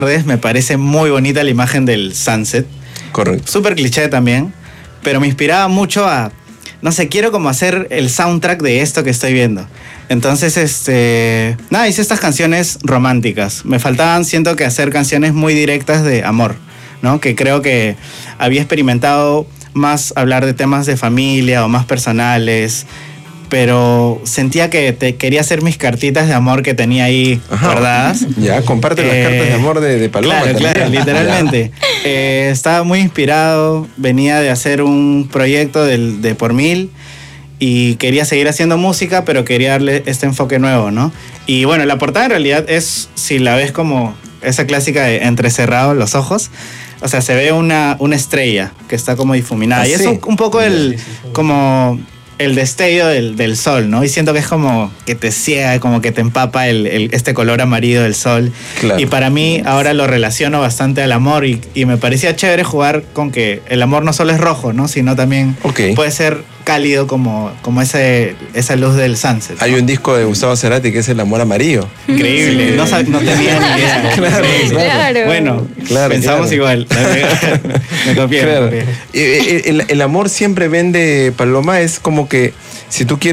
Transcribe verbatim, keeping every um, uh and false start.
me parece muy bonita la imagen del sunset. Correcto. Súper cliché también, pero me inspiraba mucho a, no sé, quiero como hacer el soundtrack de esto que estoy viendo. Entonces, este, nada, hice estas canciones románticas. Me faltaban, siento que hacer canciones muy directas de amor, ¿no? Que creo que había experimentado más hablar de temas de familia o más personales, pero sentía que te quería hacer mis cartitas de amor que tenía ahí Ajá. guardadas. Ya, comparte eh, las cartas de amor de, de Paloma. Claro, también. claro, literalmente. eh, estaba muy inspirado, venía de hacer un proyecto del, de Por Mil y quería seguir haciendo música, pero quería darle este enfoque nuevo, ¿no? Y bueno, la portada en realidad es, si la ves como esa clásica de entrecerrados los ojos, o sea, se ve una, una estrella que está como difuminada. Ah, y sí. es un, un poco el, como el destello del, del sol, ¿no? Y siento que es como que te ciega, como que te empapa el, el, este color amarillo del sol. Claro. Y para mí ahora lo relaciono bastante al amor y, y me parecía chévere jugar con que el amor no solo es rojo, ¿no? Sino también okay. puede ser cálido como, como ese, esa luz del sunset, ¿no? Hay un disco de Gustavo Cerati que es El Amor Amarillo. Increíble, sí. no, no tenía ni idea. Claro, claro. Bueno, claro, pensamos claro. igual. Me copié. Claro. El, el, el amor siempre vende, Paloma, es como que si tú quieres